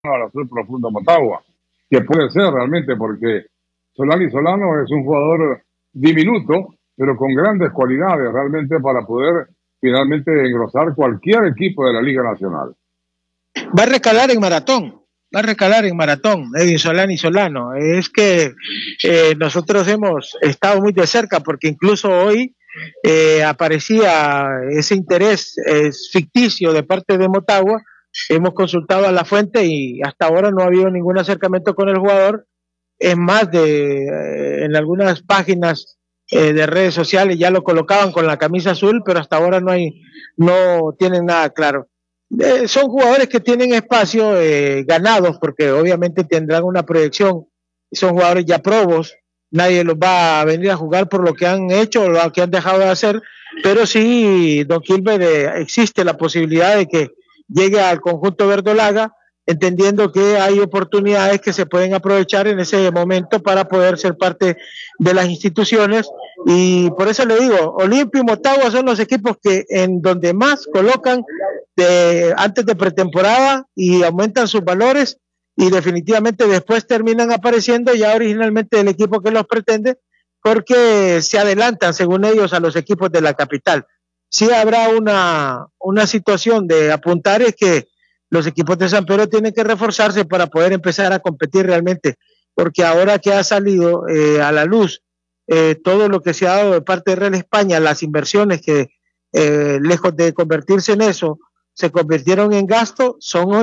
al azul profundo Motagua, que puede ser realmente porque Solano es un jugador diminuto, pero con grandes cualidades realmente para poder finalmente engrosar cualquier equipo de la Liga Nacional. Va a recalar en Maratón, Edwin Solano. Es que nosotros hemos estado muy de cerca porque incluso hoy aparecía ese interés ficticio de parte de Motagua. Hemos consultado a la fuente y hasta ahora no ha habido ningún acercamiento con el jugador. Es más, en algunas páginas de redes sociales ya lo colocaban con la camisa azul, pero hasta ahora no tienen nada claro. Son jugadores que tienen espacio ganados, porque obviamente tendrán una proyección, son jugadores ya probos, nadie los va a venir a jugar por lo que han hecho o lo que han dejado de hacer, pero sí, don Gilbert, existe la posibilidad de que llegue al conjunto verdolaga, entendiendo que hay oportunidades que se pueden aprovechar en ese momento para poder ser parte de las instituciones, y por eso le digo, Olimpia y Motagua son los equipos que en donde más colocan antes de pretemporada y aumentan sus valores, y definitivamente después terminan apareciendo ya originalmente el equipo que los pretende, porque se adelantan según ellos a los equipos de la capital. Sí habrá una situación de apuntar, es que los equipos de San Pedro tienen que reforzarse para poder empezar a competir realmente, porque ahora que ha salido a la luz todo lo que se ha dado de parte de Real España, las inversiones que lejos de convertirse en eso, se convirtieron en gasto, son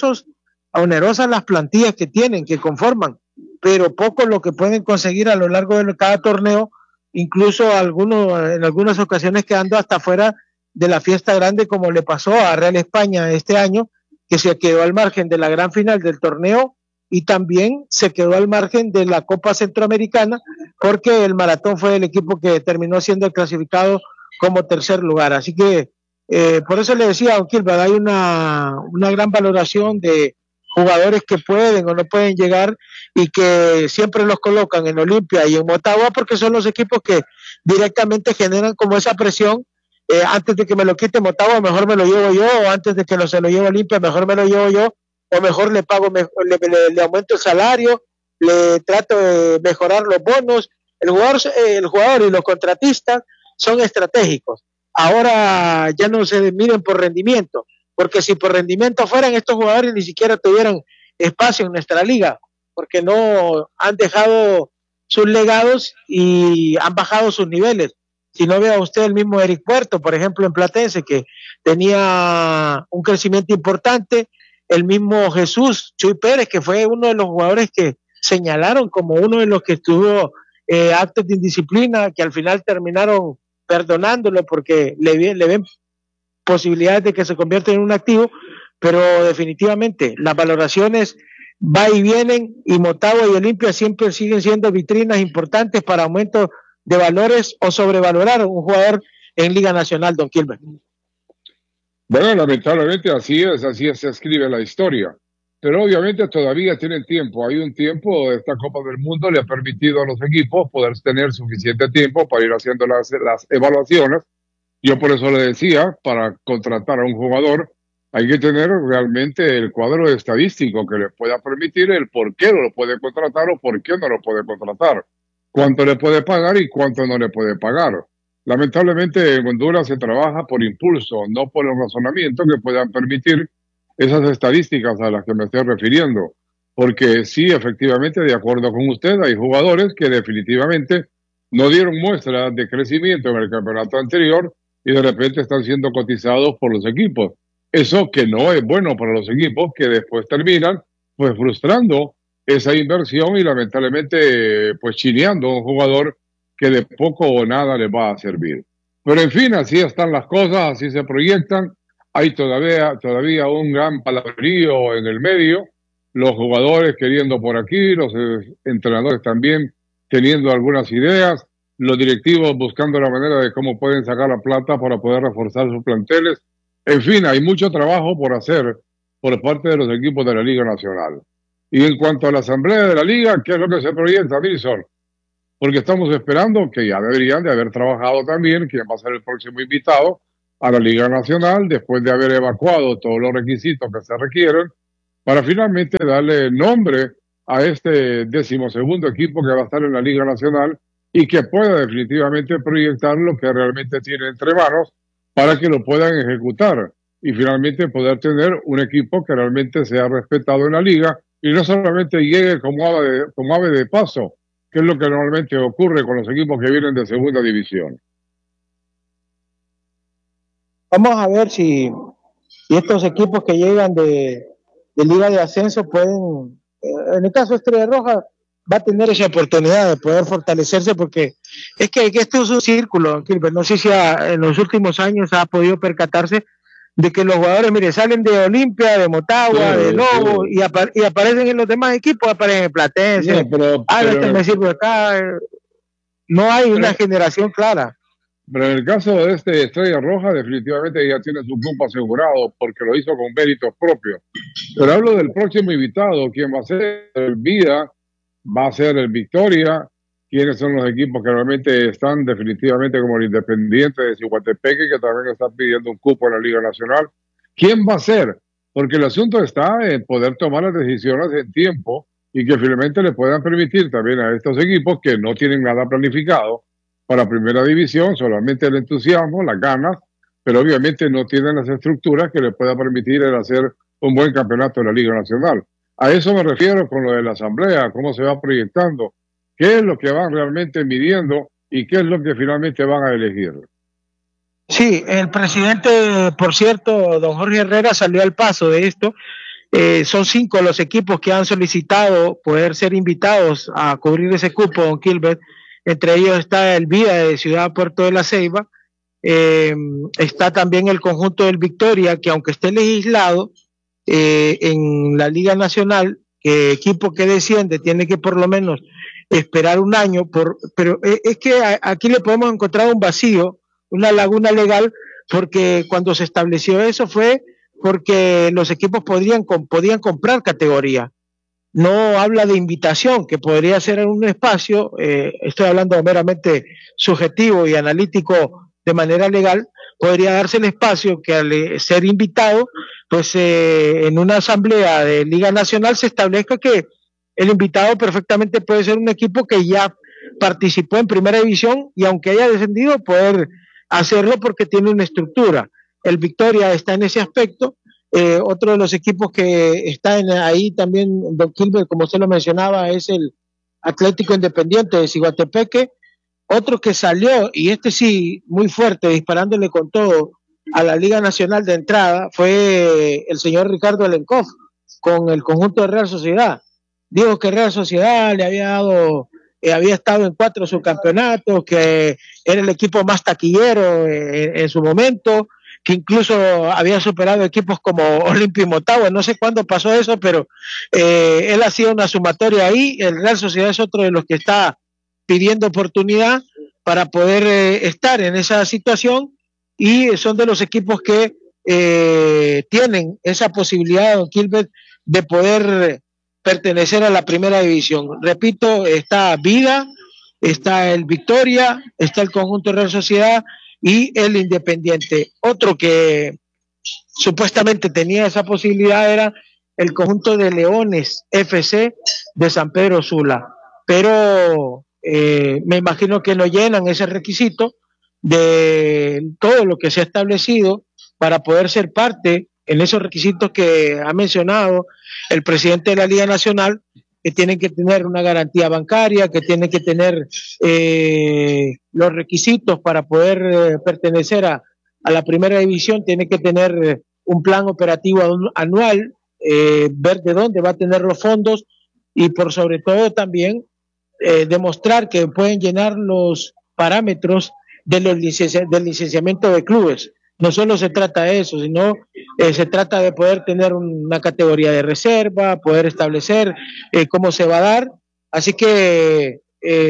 onerosas las plantillas que tienen, que conforman, pero poco lo que pueden conseguir a lo largo de cada torneo, incluso en algunas ocasiones quedando hasta fuera de la fiesta grande, como le pasó a Real España este año, que se quedó al margen de la gran final del torneo y también se quedó al margen de la Copa Centroamericana, porque el Maratón fue el equipo que terminó siendo clasificado como tercer lugar. Así que por eso le decía a don Gilbert, hay una gran valoración de jugadores que pueden o no pueden llegar y que siempre los colocan en Olimpia y en Motagua porque son los equipos que directamente generan como esa presión. Antes de que me lo quite Motagua, mejor me lo llevo yo, o antes de que se lo lleve Olimpia, mejor me lo llevo yo, o mejor le pago, le aumento el salario, le trato de mejorar los bonos. El jugador y los contratistas son estratégicos. Ahora ya no se miden por rendimiento, porque si por rendimiento fueran, estos jugadores ni siquiera tuvieran espacio en nuestra liga, porque no han dejado sus legados y han bajado sus niveles. Si no vea usted el mismo Eric Puerto, por ejemplo, en Platense, que tenía un crecimiento importante, el mismo Jesús Chuy Pérez, que fue uno de los jugadores que señalaron como uno de los que tuvo actos de indisciplina, que al final terminaron perdonándolo porque le ven posibilidades de que se convierta en un activo, pero definitivamente las valoraciones va y vienen, y Motagua y Olimpia siempre siguen siendo vitrinas importantes para aumento de valores o sobrevalorar a un jugador en Liga Nacional, don Gilbert. Bueno, lamentablemente así se escribe la historia. Pero obviamente todavía tienen tiempo. Hay un tiempo, esta Copa del Mundo le ha permitido a los equipos poder tener suficiente tiempo para ir haciendo las evaluaciones. Yo por eso le decía, para contratar a un jugador hay que tener realmente el cuadro estadístico que le pueda permitir el por qué no lo puede contratar o por qué no lo puede contratar, cuánto le puede pagar y cuánto no le puede pagar. Lamentablemente en Honduras se trabaja por impulso, no por un razonamiento que puedan permitir esas estadísticas a las que me estoy refiriendo. Porque sí, efectivamente, de acuerdo con usted, hay jugadores que definitivamente no dieron muestra de crecimiento en el campeonato anterior y de repente están siendo cotizados por los equipos. Eso que no es bueno para los equipos, que después terminan pues frustrando esa inversión y lamentablemente pues chineando a un jugador que de poco o nada le va a servir. Pero en fin, así están las cosas, así se proyectan. Hay todavía un gran palabrerío en el medio, los jugadores queriendo por aquí, los entrenadores también teniendo algunas ideas, los directivos buscando la manera de cómo pueden sacar la plata para poder reforzar sus planteles. En fin, hay mucho trabajo por hacer por parte de los equipos de la Liga Nacional. Y en cuanto a la asamblea de la Liga, ¿qué es lo que se proyecta, Wilson? Porque estamos esperando que ya deberían de haber trabajado también quién va a ser el próximo invitado a la Liga Nacional después de haber evacuado todos los requisitos que se requieren para finalmente darle nombre a este 12º equipo que va a estar en la Liga Nacional y que pueda definitivamente proyectar lo que realmente tiene entre manos para que lo puedan ejecutar y finalmente poder tener un equipo que realmente sea respetado en la liga y no solamente llegue como ave de paso, que es lo que normalmente ocurre con los equipos que vienen de segunda división. Vamos a ver si estos equipos que llegan de Liga de Ascenso pueden, en el caso de Estrella Roja, va a tener esa oportunidad de poder fortalecerse, porque es que esto es un círculo, Gilbert. No sé si en los últimos años ha podido percatarse de que los jugadores, mire, salen de Olimpia, de Motagua, de Lobo, y aparecen en los demás equipos, aparecen en Platense, pero me sirve acá. No hay una generación clara. Pero en el caso de este Estrella Roja, definitivamente ya tiene su cupo asegurado porque lo hizo con méritos propios. Pero hablo del próximo invitado, quien va a ser el Vida, va a ser el Victoria, quiénes son los equipos que realmente están definitivamente como el Independiente de Siguatepeque, que también está pidiendo un cupo en la Liga Nacional. ¿Quién va a ser? Porque el asunto está en poder tomar las decisiones en tiempo y que finalmente le puedan permitir también a estos equipos que no tienen nada planificado para primera división, solamente el entusiasmo, las ganas, pero obviamente no tienen las estructuras que les pueda permitir el hacer un buen campeonato en la Liga Nacional. A eso me refiero con lo de la asamblea, cómo se va proyectando, qué es lo que van realmente midiendo y qué es lo que finalmente van a elegir. Sí, el presidente, por cierto, don Jorge Herrera, salió al paso de esto. Son 5 los equipos que han solicitado poder ser invitados a cubrir ese cupo, don Gilbert. Entre ellos está el Vida de Ciudad Puerto de la Ceiba, está también el conjunto del Victoria, que aunque esté legislado en la Liga Nacional, que equipo que desciende tiene que por lo menos esperar un año, pero es que aquí le podemos encontrar un vacío, una laguna legal, porque cuando se estableció eso fue porque los equipos podían comprar categoría. No habla de invitación, que podría ser en un espacio, estoy hablando meramente subjetivo y analítico de manera legal, podría darse el espacio que al ser invitado, pues en una asamblea de Liga Nacional se establezca que el invitado perfectamente puede ser un equipo que ya participó en primera división y aunque haya descendido, poder hacerlo porque tiene una estructura. El Victoria está en ese aspecto. Otro de los equipos que está ahí también, don Gilbert, como usted lo mencionaba, es el Atlético Independiente de Siguatepeque. Otro que salió, y este sí, muy fuerte, disparándole con todo a la Liga Nacional de entrada, fue el señor Ricardo Alencoff, con el conjunto de Real Sociedad. Dijo que Real Sociedad le había dado, había estado en 4 subcampeonatos, que era el equipo más taquillero en su momento, que incluso había superado equipos como Olimpia y Motagua. No sé cuándo pasó eso, pero él hacía una sumatoria ahí. El Real Sociedad es otro de los que está pidiendo oportunidad para poder estar en esa situación, y son de los equipos que tienen esa posibilidad, don Gilbert, de poder pertenecer a la primera división. Repito, está Vida, está el Victoria, está el conjunto Real Sociedad y el Independiente. Otro que supuestamente tenía esa posibilidad era el conjunto de Leones FC de San Pedro Sula, pero me imagino que no llenan ese requisito de todo lo que se ha establecido para poder ser parte en esos requisitos que ha mencionado el presidente de la Liga Nacional, que tienen que tener una garantía bancaria, que tienen que tener los requisitos para poder pertenecer a la primera división, tienen que tener un plan operativo anual, ver de dónde va a tener los fondos y por sobre todo también demostrar que pueden llenar los parámetros de del licenciamiento de clubes. No solo se trata de eso, sino se trata de poder tener una categoría de reserva, poder establecer cómo se va a dar. Así que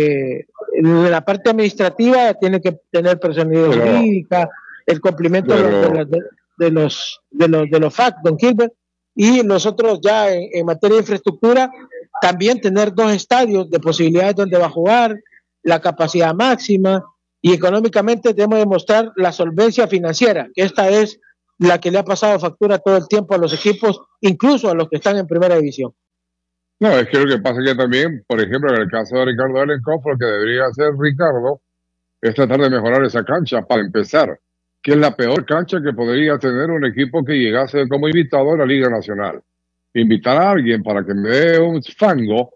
la parte administrativa tiene que tener personalidad jurídica, el cumplimiento de los FAC, don Gilbert, y nosotros ya en materia de infraestructura también tener 2 estadios de posibilidades donde va a jugar, la capacidad máxima, y económicamente debemos demostrar la solvencia financiera, que esta es la que le ha pasado factura todo el tiempo a los equipos, incluso a los que están en primera división. No, es que lo que pasa es que también, por ejemplo, en el caso de Ricardo Alencoff, lo que debería hacer Ricardo es tratar de mejorar esa cancha para empezar, que es la peor cancha que podría tener un equipo que llegase como invitado a la Liga Nacional. Invitar a alguien para que me dé un fango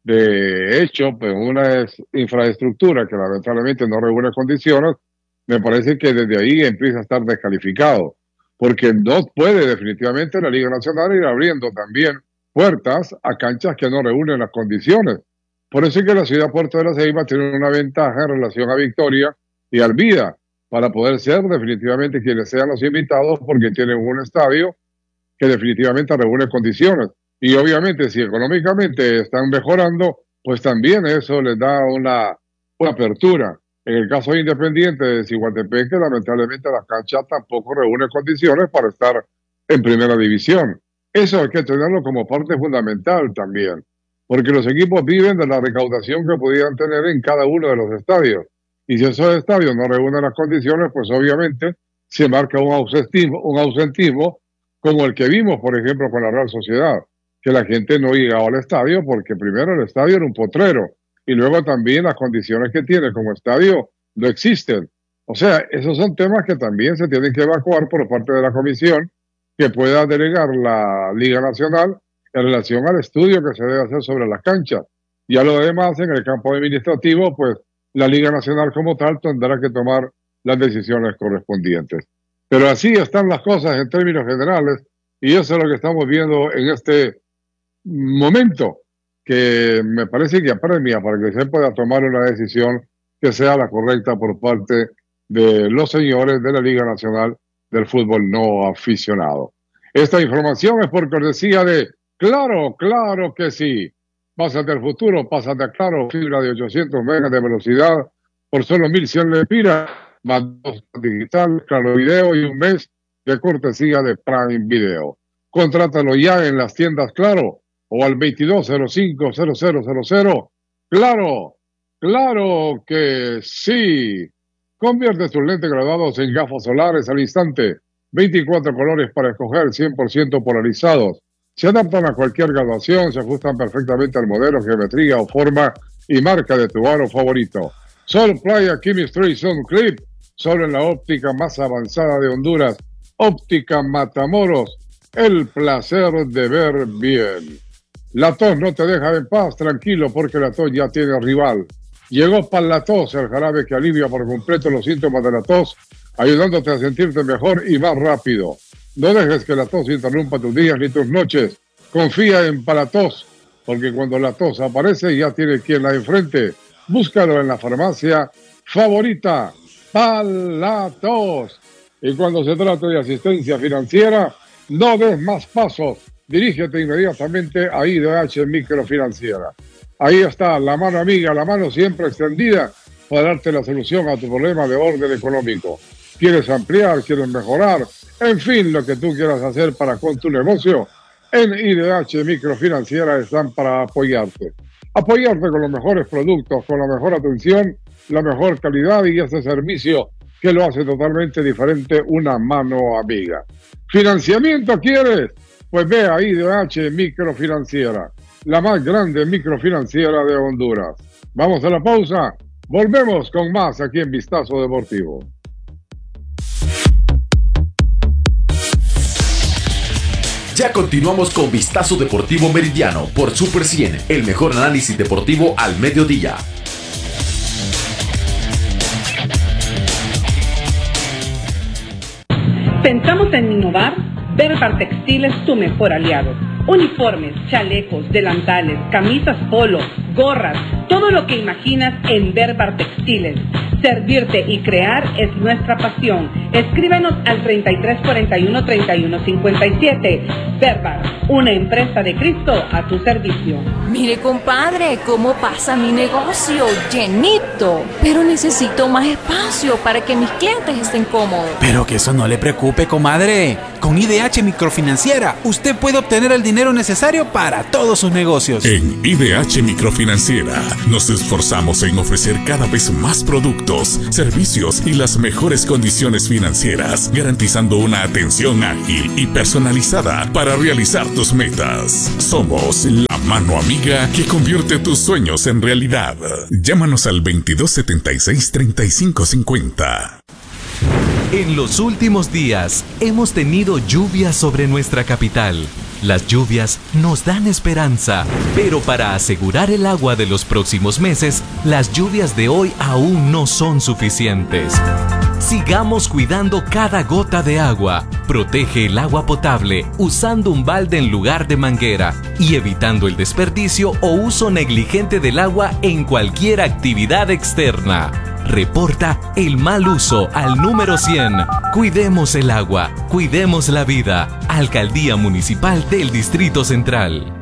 de hecho, pues una infraestructura que lamentablemente no reúne condiciones, me parece que desde ahí empieza a estar descalificado, porque no puede definitivamente la Liga Nacional ir abriendo también puertas a canchas que no reúnen las condiciones. Por eso es que la ciudad Puerto de la Ceiba tiene una ventaja en relación a Victoria y Alvida, para poder ser definitivamente quienes sean los invitados, porque tienen un estadio que definitivamente reúne condiciones. Y obviamente si económicamente están mejorando, pues también eso les da una apertura. En el caso de Independiente de Ciguatepec, lamentablemente la cancha tampoco reúne condiciones para estar en primera división. Eso hay que tenerlo como parte fundamental también, porque los equipos viven de la recaudación que podían tener en cada uno de los estadios. Y si esos estadios no reúnen las condiciones, pues obviamente se marca un ausentismo como el que vimos, por ejemplo, con la Real Sociedad, que la gente no llegaba al estadio porque primero el estadio era un potrero y luego también las condiciones que tiene como estadio no existen. O sea, esos son temas que también se tienen que evacuar por parte de la comisión que pueda delegar la Liga Nacional en relación al estudio que se debe hacer sobre las canchas. Ya lo demás, en el campo administrativo, pues la Liga Nacional como tal tendrá que tomar las decisiones correspondientes. Pero así están las cosas en términos generales y eso es lo que estamos viendo en este momento, que me parece que apremia para que se pueda tomar una decisión que sea la correcta por parte de los señores de la Liga Nacional del Fútbol No Aficionado. Esta información es por cortesía de Claro, claro que sí. Pásate al futuro, pásate a Claro, fibra de 800 megas de velocidad por solo 1.100 lempiras, más 2 digital, Claro Video y un mes de cortesía de Prime Video. Contrátalo ya en las tiendas Claro o al 2205-0000. Claro, claro que sí. Convierte tus lentes graduados en gafas solares al instante. 24 colores para escoger, 100% polarizados. Se adaptan a cualquier graduación, se ajustan perfectamente al modelo, geometría o forma y marca de tu aro favorito. Sol Playa Chemistry Sun Clip, solo en la óptica más avanzada de Honduras. Óptica Matamoros, el placer de ver bien. La tos no te deja en paz, tranquilo, porque la tos ya tiene rival. Llegó Palatos, el jarabe que alivia por completo los síntomas de la tos, ayudándote a sentirte mejor y más rápido. No dejes que la tos interrumpa tus días ni tus noches. Confía en Palatos, porque cuando la tos aparece ya tiene quien la enfrente. Búscalo en la farmacia favorita, Palatos. Y cuando se trata de asistencia financiera, no des más pasos. Dirígete inmediatamente a IDH Microfinanciera. Ahí está, la mano amiga, la mano siempre extendida para darte la solución a tu problema de orden económico. ¿Quieres ampliar? ¿Quieres mejorar? En fin, lo que tú quieras hacer para con tu negocio, en IDH Microfinanciera están para apoyarte. Apoyarte con los mejores productos, con la mejor atención, la mejor calidad y ese servicio que lo hace totalmente diferente, una mano amiga. ¿Financiamiento quieres? Pues ve a IDH Microfinanciera, la más grande microfinanciera de Honduras. Vamos a la pausa, volvemos con más aquí en Vistazo Deportivo. Ya continuamos con Vistazo Deportivo Meridiano por Super 100, el mejor análisis deportivo al mediodía. Pensamos en innovar. Berbar Textil es tu mejor aliado. Uniformes, chalecos, delantales, camisas polo, gorras, todo lo que imaginas en Berbar Textiles. Servirte y crear es nuestra pasión. Escríbenos al 3341-3157. Berbar, una empresa de Cristo a tu servicio. Mire, compadre, cómo pasa mi negocio, llenito. Pero necesito más espacio para que mis clientes estén cómodos. Pero que eso no le preocupe, comadre. Con IDH Microfinanciera, usted puede obtener el dinero necesario para todos sus negocios. En IDH Microfinanciera, nos esforzamos en ofrecer cada vez más productos productos, servicios y las mejores condiciones financieras, garantizando una atención ágil y personalizada para realizar tus metas. Somos la mano amiga que convierte tus sueños en realidad. Llámanos al 2276-3550. En los últimos días hemos tenido lluvias sobre nuestra capital. Las lluvias nos dan esperanza, pero para asegurar el agua de los próximos meses, las lluvias de hoy aún no son suficientes. Sigamos cuidando cada gota de agua. Protege el agua potable usando un balde en lugar de manguera y evitando el desperdicio o uso negligente del agua en cualquier actividad externa. Reporta el mal uso al número 100. Cuidemos el agua, cuidemos la vida. Alcaldía Municipal del Distrito Central.